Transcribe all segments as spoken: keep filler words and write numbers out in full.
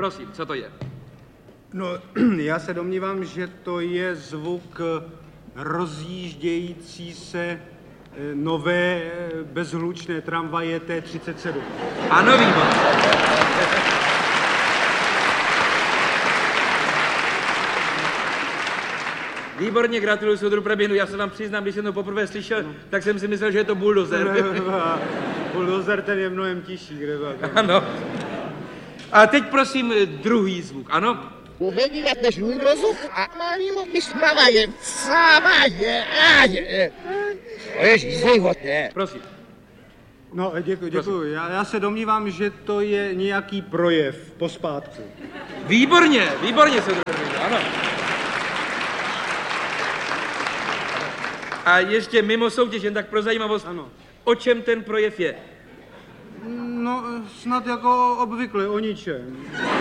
prosím, co to je? No, já se domnívám, že to je zvuk rozjíždějící se nové bezhlučné tramvaje T třicet sedm. Ano, výborně. Výborně, gratuluju soudru Prebindu. Já se vám přiznám, když jsem to poprvé slyšel, no. tak jsem si myslel, že je to buldozer. Buldozer, ten je mnohem tižší, kde byl. Ano. A teď prosím druhý zvuk, ano? Uvědět žůj rozum a malýmu vysmávajem. Sávaje, áje. To je životné. Prosím. No, děkuji, děkuji. Já, já se domnívám, že to je nějaký projev pospátku. Výborně, výborně, soudru Prebindu, ano. A ještě mimo soutěž, jen tak pro zajímavost, ano. O čem ten projev je? No, snad jako obvykle, o ničem.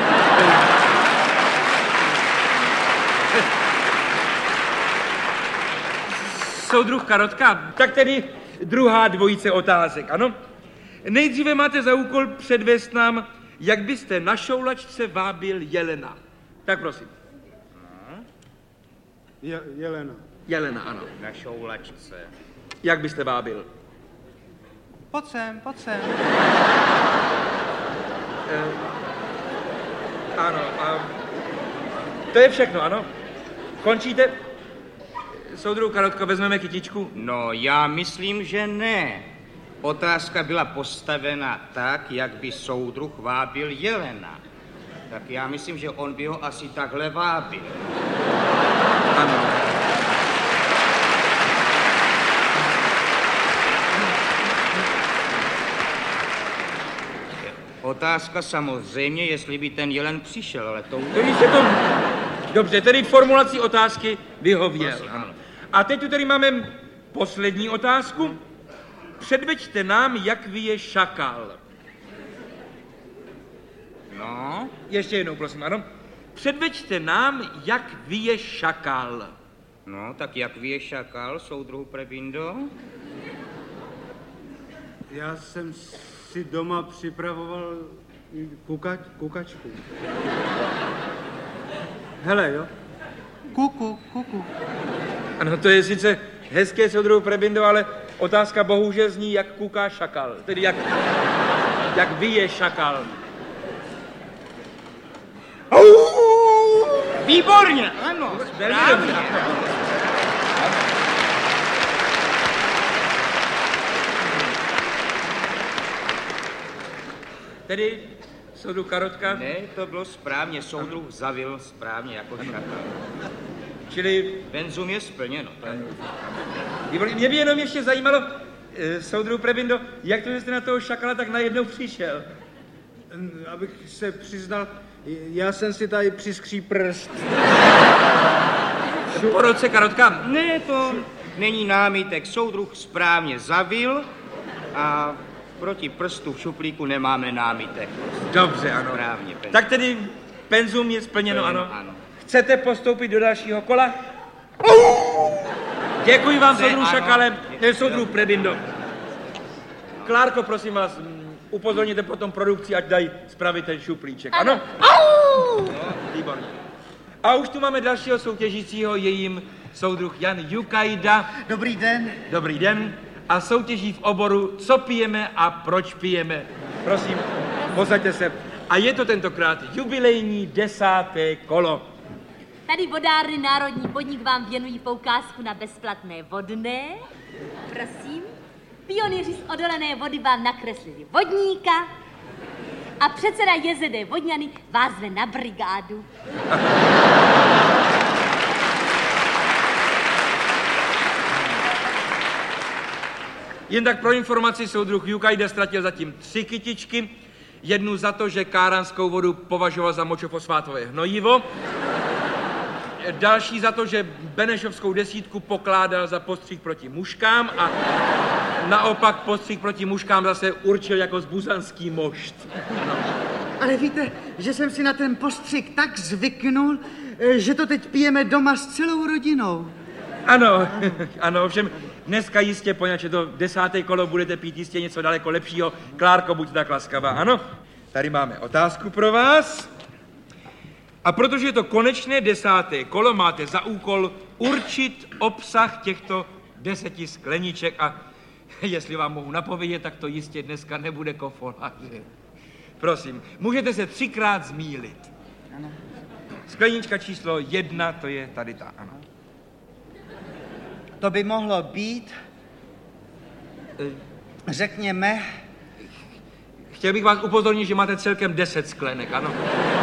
Soudruh Karotka, tak tedy druhá dvojice otázek, ano? Nejdříve máte za úkol předvést nám, jak byste na šoulačce vábil jelena. Tak prosím. Je, jelena. Jelena, ano. Na šoulačce. Jak byste vábil? Pojď sem, pojď sem. Eh, ano, a to je všechno, ano? Končíte? Soudruh Karotko, vezmeme kytičku? No, já myslím, že ne. Otázka byla postavena tak, jak by soudruh vábil jelena. Tak já myslím, že on by ho asi takhle vábil. Ano. Otázka samozřejmě, jestli by ten jelen přišel, ale to... Tedy se to... Dobře, tedy formulací otázky vyhověl. Prosím, ano. A teď tu tady máme poslední otázku. Předveďte nám, jak vyje šakal. No? Ještě jednou, prosím, ano. Předveďte nám, jak vyje šakal. No, tak jak vyje šakal, soudruhu Prebindo? Já jsem si doma připravoval kuka, kukačku. Hele, jo? Kuku, kuku. Ano, to je sice hezké, soudruhu Prebindo, ale otázka bohužel zní, jak kuká šakal. Tedy jak, jak vyje šakal. Výborně, ano, správně. Tedy soudruh Karotka? Ne, to bylo správně, soudruh zavil správně jako šakal. Čili... Benzum je splněno. Výborně. Mě by jenom ještě zajímalo, eh, soudruh Prebindo, jak to, že jste na toho šakala tak najednou přišel? Abych se přiznal, já jsem si tady přiskří prst. Po roce, Karotka? Ne, to není námitek. Soudruh správně zavil a proti prstu v šuplíku nemáme námitek. Dobře, ano. Správně, tak tedy penzum je splněno, Splněno, ano. ano. Chcete postoupit do dalšího kola? Děkuji vám, soudruh Šakale, soudruh Prebindo. Klárko, prosím vás, upozorněte potom produkci, ať dají spravit ten šuplíček, ano? No, výborně. A už tu máme dalšího soutěžícího, je jim soudruh Jan Jukajda. Dobrý den. Dobrý den. A soutěží v oboru, co pijeme a proč pijeme. Prosím, posaďte se. A je to tentokrát jubilejní desáté kolo. Tady vodárny Národní podnik vám věnují poukázku na bezplatné vodné. Prosím. Pionýři z odolené vody vám nakreslili vodníka a předseda J Z D Vodňany vás zve na brigádu. Jen tak pro informaci, soudruh Jukajda ztratil zatím tři kytičky. Jednu za to, že káranskou vodu považoval za močofosfátové hnojivo. Další za to, že benešovskou desítku pokládal za postřih proti muškám a naopak postřih proti muškám zase určil jako zbuzanský mošt. Ale víte, že jsem si na ten postřik tak zvyknul, že to teď pijeme doma s celou rodinou. Ano, ano, ovšem dneska jistě, poněvadž je to desáté kolo, budete pít jistě něco daleko lepšího. Klárko, buďte tak laskavá, ano? Tady máme otázku pro vás. A protože je to konečné desáté kolo, máte za úkol určit obsah těchto deseti skleniček a jestli vám mohu napovědět, tak to jistě dneska nebude kofola. Prosím, můžete se třikrát zmýlit. Ano. Sklenička číslo jedna, to je tady ta, ano. To by mohlo být, řekněme... Chtěl bych vás upozornit, že máte celkem deset sklenek, ano.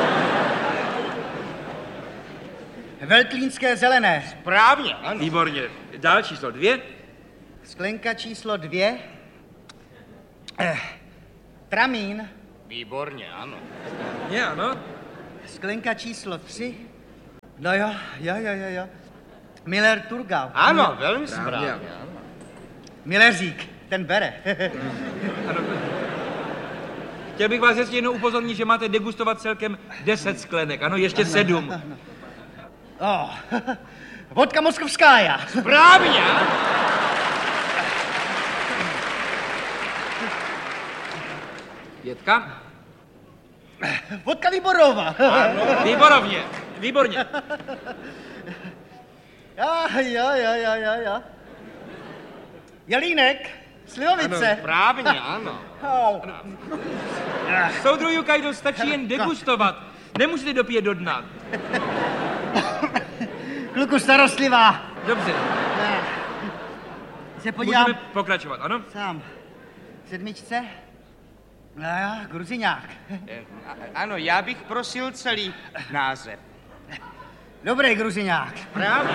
Veltlínské zelené. Správně, ano. Výborně. Dál číslo dvě. Sklenka číslo dvě. Eh, tramín. Výborně, ano. Je, ano. Sklenka číslo tři. No jo, jo, jo, jo, jo. Miller Turgau. Ano, velmi správně. Milleřík, ten bere. Ano. Chtěl bych vás ještě jednou upozornit, že máte degustovat celkem deset sklenek, ano, ještě ano, sedm. Ano. Oh, vodka moskovskája. Správně. Pětka. Vodka Výborová. Ano, výborovně, výborně. Jo, jo, jo, jo, jo, jo. Jelínek, slivovice. Ano, Správně, ano. Oh. Soudru Jukajdo, stačí jen degustovat. Nemusíte dopít do dna. Kluku starostlivá. Dobře. Se podívám Můžeme pokračovat, ano? sám. V sedmičce? No jo, Gruziňák. Eh, a- Ano, já bych prosil celý název. Dobrý Gruziňák. Správně.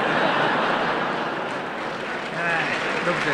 Dobře.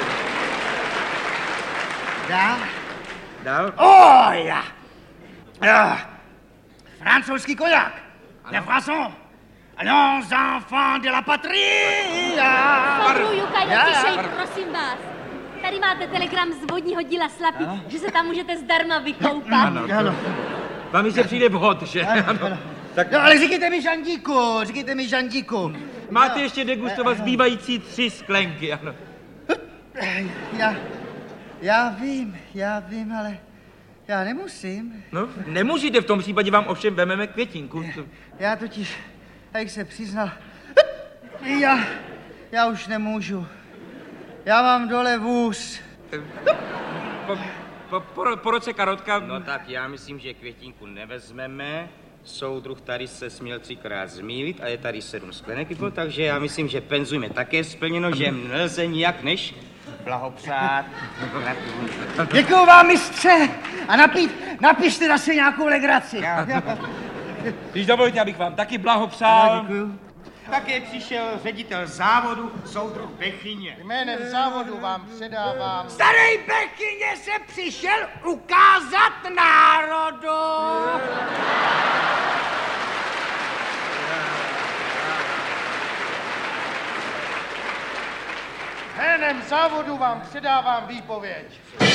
Dál? Dál? Oh, ja. Ja. Francouzský koják. Le Français. Allons, enfants de la patrie. Soudru Jukajdo, Já, já. tišej, prosím vás. Tady máte telegram z vodního díla Slapí, že se tam můžete zdarma vykoupat. Ano, Ano. vám mi se přijde vhod, že? Ano. Tak No, ale říkejte mi Žandíku, říkejte mi Žandíku. máte ještě degustovat zbývající tři sklenky, ano. Já, já vím, já vím, ale já nemusím. No, nemůžete, v tom případě vám ovšem vememe květinku. Já totiž, jak se přiznal, já, já už nemůžu. Já mám dole vůz. Po, po, po, po roce karotka... No tak já myslím, že květinku nevezmeme. Soudruh tady se směl třikrát zmýlit a je tady sedm sklenek, takže já myslím, že penzum je také splněno, že nelze nijak než blahopřát. Děkuju vám, mistře. A napít, napište zase nějakou legraci. Když dovolíte, abych vám taky blahopřál. Děkuju. Také přišel ředitel závodu, soudruh Bechyně. Jménem závodu vám předávám. Starý Bechyně se přišel ukázat národu. Jménem závodu vám předávám výpověď.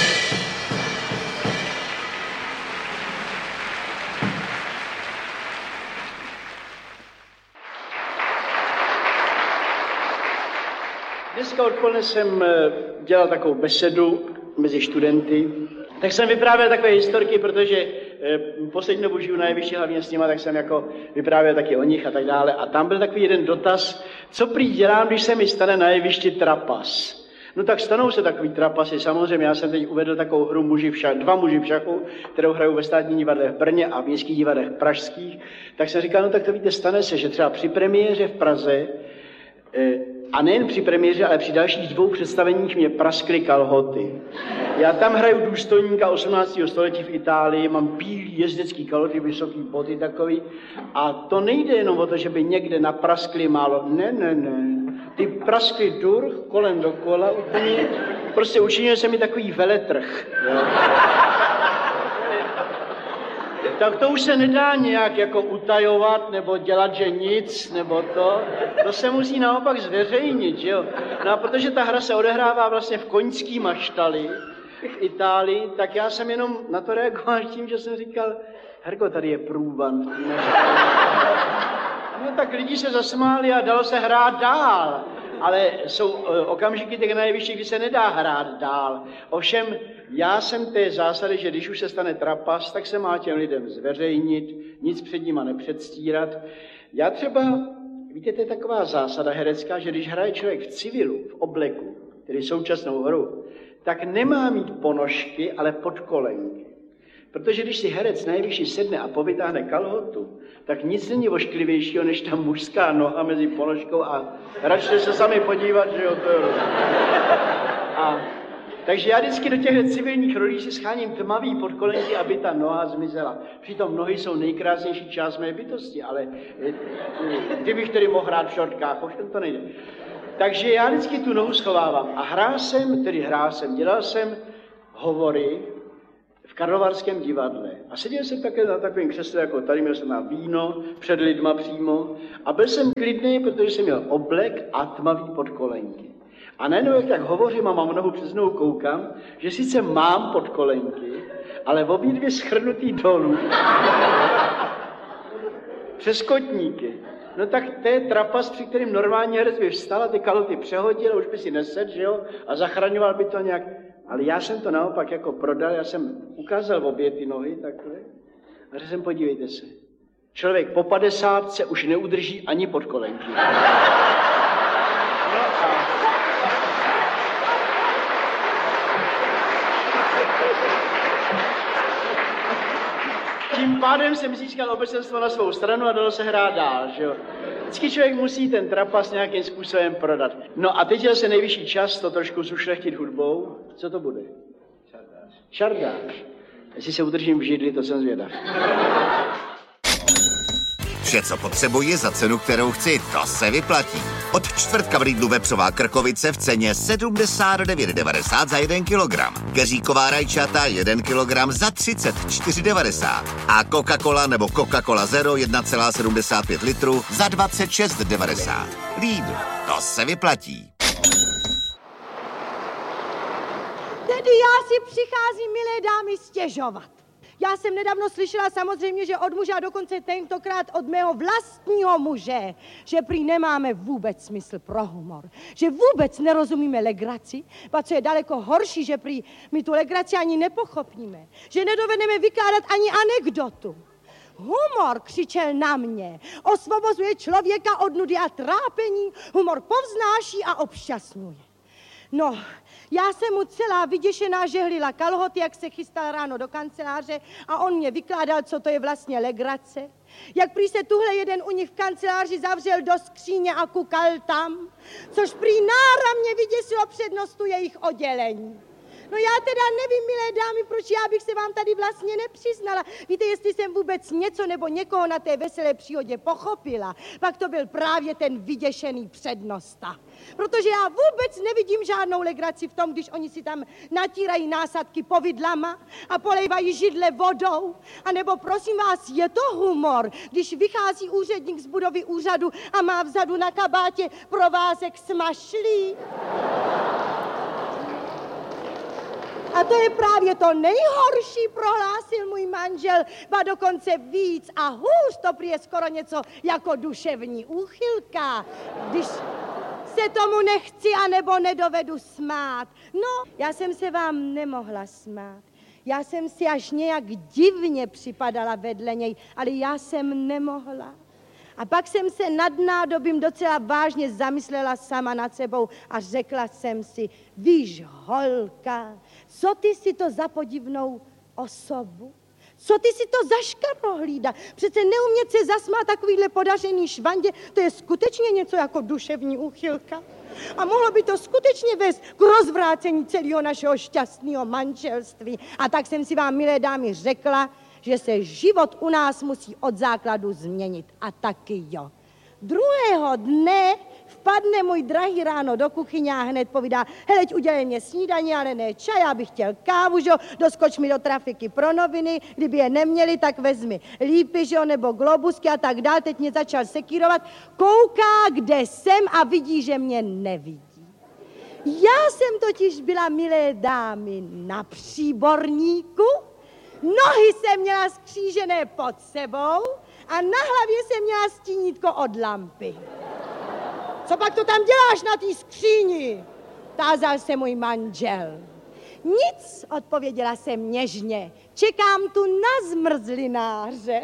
Dneska odpoledne jsem dělal takovou besedu mezi studenty. Tak jsem vyprávěl takové historky, protože poslední dobu žiju na jevišti hlavně s nima, tak jsem jako vyprávěl taky o nich a tak dále. A tam byl takový jeden dotaz, co prý dělám, když se mi stane na jevišti trapas. No tak stanou se takový trapasy, samozřejmě. Já jsem teď uvedl takovou hru muži v šachu, dva muži v šachu, kterou hrajou ve Státním divadle v Brně a v městských divadlech pražských. Tak jsem říkal, no tak to víte, stane se, že třeba při premiéře v Praze, a nejen při premiéře, ale při dalších dvou představeních mě praskly kalhoty. Já tam hraju důstojníka osmnáctého století v Itálii, mám bílý jezdecký kalhoty, vysoký boty takový. A to nejde jenom o to, že by někde napraskly málo. Ne, ne, ne. Ty praskly dur, kolem dokola úplně. Prostě učinil se mi takový veletrh. Jo. Tak to už se nedá nějak jako utajovat, nebo dělat, že nic, nebo to. To se musí naopak zveřejnit, že jo. No a protože ta hra se odehrává vlastně v koňský maštali v Itálii, tak já jsem jenom na to reagoval tím, že jsem říkal, Herko, tady je průvan. No tak lidi se zasmáli a dalo se hrát dál. ale jsou okamžiky tak na jevišti, kdy se nedá hrát dál. Ovšem, já jsem té zásady, že když už se stane trapas, tak se má těm lidem zveřejnit, nic před nima nepředstírat. Já třeba, víte, to je taková zásada herecká, že když hraje člověk v civilu, v obleku, tedy současnou hru, tak nemá mít ponožky, ale podkolenky. Protože když si herec nejvyšší sedne a povytáhne kalhotu, tak nic není ošklivějšího, než ta mužská noha mezi ponožkou a radši se sami podívat, že jo, to je rozumí. A takže já vždycky do těch civilních rolí si scháním tmavý podkolenky, aby ta noha zmizela. Přitom nohy jsou nejkrásnější část mé bytosti, ale kdybych tedy mohl hrát v šortkách, ovšem to nejde. Takže já vždycky tu nohu schovávám. A hrál jsem, tedy hrál jsem, dělal jsem hovory v Karlovarském divadle. A seděl jsem také na takovém křesle jako tady, měl jsem na víno, před lidma přímo. A byl jsem klidný, protože jsem měl oblek a tmavý podkolenky. A najednou, jak tak hovořím a mám nohu přes nohu, koukám, že sice mám podkolenky, ale obě dvě schrnutý dolů přes kotníky. No tak to je trapas, při kterým normální herec by vstal a ty kalhoty přehodil, už by si nesedl, že jo, a zachraňoval by to nějak. Ale já jsem to naopak jako prodal, já jsem ukázal obě ty nohy takhle a řekl jsem, podívejte se, člověk po padesátce už neudrží ani podkolenky. No a... Tím pádem jsem získal obecenstvo na svou stranu a dalo se hrát dál, že jo. Vždycky člověk musí ten trapas nějakým způsobem prodat. No a teď je se nejvyšší čas to trošku zušlechtit hudbou. Co to bude? Šardáš. Šardáš. Jestli se udržím v židli, to jsem zvědav. Vše, co potřebuji za cenu, kterou chci, to se vyplatí. Od čtvrtka v Lidlu vepřová krkovice v ceně sedmdesát devět devadesát za jeden kilogram. Keříková rajčata jeden kilogram za třicet čtyři devadesát. A Coca-Cola nebo Coca-Cola Zero jedna celá sedmdesát pět litru za dvacet šest devadesát. Lidl, to se vyplatí. Tedy já si přicházím, milé dámy, stěžovat. Já jsem nedávno slyšela samozřejmě, že od muže a dokonce tentokrát od mého vlastního muže, že prý nemáme vůbec smysl pro humor, že vůbec nerozumíme legraci, a co je daleko horší, že prý my tu legraci ani nepochopíme, že nedovedeme vykládat ani anekdotu. Humor, křičel na mě, osvobozuje člověka od nudy a trápení, humor povznáší a obšťastňuje. No, já jsem mu celá vyděšená žehlila kalhoty, jak se chystal ráno do kanceláře a on mě vykládal, co to je vlastně legrace. Jak prý se tuhle jeden u nich v kanceláři zavřel do skříně a kukal tam, což prý náramně vyděsilo přednostu jejich oddělení. No já teda nevím, milé dámy, proč já bych se vám tady vlastně nepřiznala. Víte, jestli jsem vůbec něco nebo někoho na té veselé příhodě pochopila, pak to byl právě ten vyděšený přednosta. Protože já vůbec nevidím žádnou legraci v tom, když oni si tam natírají násadky povidlama a polejvají židle vodou. A nebo prosím vás, je to humor, když vychází úředník z budovy úřadu a má vzadu na kabátě provázek smašlí. A to je právě to nejhorší, prohlásil můj manžel, ba dokonce víc a hůř, to prý je skoro něco jako duševní úchylka, když se tomu nechci anebo nedovedu smát. No, já jsem se vám nemohla smát. Já jsem si až nějak divně připadala vedle něj, ale já jsem nemohla. A pak jsem se nad nádobím docela vážně zamyslela sama nad sebou a řekla jsem si, víš, holka, co ty si to za podivnou osobu? Co ty si to za škarohlída? Přece neumět se zasmát takovýhle podařený švandě, to je skutečně něco jako duševní úchylka. A mohlo by to skutečně vést k rozvrácení celého našeho šťastného manželství. A tak jsem si vám, milé dámy, řekla, že se život u nás musí od základu změnit. A taky jo. Druhého dne vpadne můj drahý ráno do kuchyně a hned povídá, heleď, udělej mě snídaní, ale ne čaj, já bych chtěl kávu, že jo, doskoč mi do trafiky pro noviny, kdyby je neměli, tak vezmi lípy, že jo, nebo globusky a tak dál. Teď mě začal sekírovat, kouká, kde jsem a vidí, že mě nevidí. Já jsem totiž byla, milé dámy, na příborníku, nohy jsem měla skřížené pod sebou a na hlavě jsem měla stínítko od lampy. Co pak to tam děláš na té skříni? Tázal se můj manžel. Nic, odpověděla jsem něžně. Čekám tu na zmrzlináře.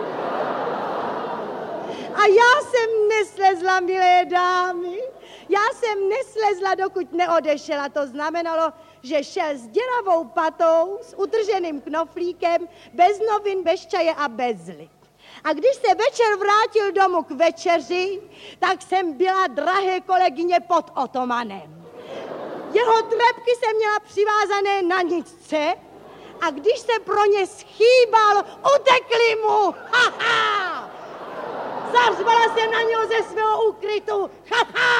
A já jsem neslezla, milé dámy. Já jsem neslezla, dokud neodešel. A to znamenalo, že šel s děravou patou, s utrženým knoflíkem, bez novin, bez čaje a bez lip. A když se večer vrátil domů k večeři, tak jsem byla, drahé kolegyně, pod otomanem. Jeho trepky jsem měla přivázané na nicce a když se pro ně schýbal, utekli mu. Ha, ha! Zařvala jsem na něho ze svého úkrytu. Ha, ha!